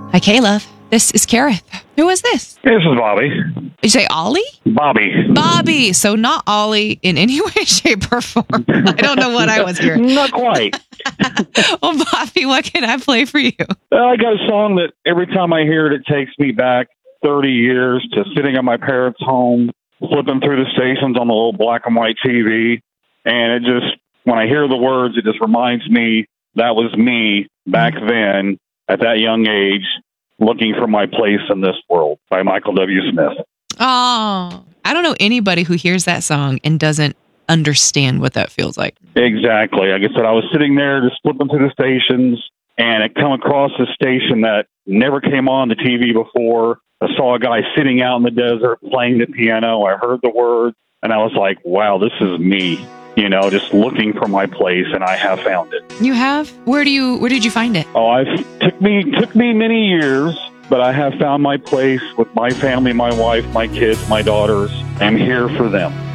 Hi, Caleb. This is Kareth. Who is this? This is Bobby. Did you say Ollie? Bobby. Bobby. So not Ollie in any way, shape, or form. I don't know what I was hearing. Not quite. Well, Bobby, what can I play for you? I got a song that every time I hear it, it takes me back 30 years to sitting at my parents' home, flipping through the stations on the little black and white TV. And it just, when I hear the words, it just reminds me that was me back then at that young age, looking for my place in this world by Michael W. Smith. Oh, I don't know anybody who hears that song and doesn't understand what that feels like. Exactly. Like I said, I was sitting there just flipping through the stations, and I come across a station that never came on the TV before. I saw a guy sitting out in the desert playing the piano. I heard the words, and I was like, wow, this is me. You know, just looking for my place, and I have found it. You have? Where did you find it? Oh, took me many years, but I have found my place with my family, my wife, my kids, my daughters. I'm here for them.